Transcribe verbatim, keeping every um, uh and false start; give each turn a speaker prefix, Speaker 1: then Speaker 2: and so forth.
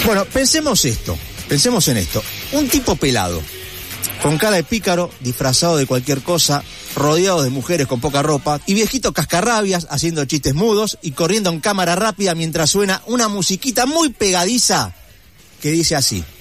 Speaker 1: Bueno, pensemos esto, pensemos en esto. Un tipo pelado, con cara de pícaro, disfrazado de cualquier cosa, rodeado de mujeres con poca ropa, y viejito cascarrabias haciendo chistes mudos y corriendo en cámara rápida mientras suena una musiquita muy pegadiza que dice así.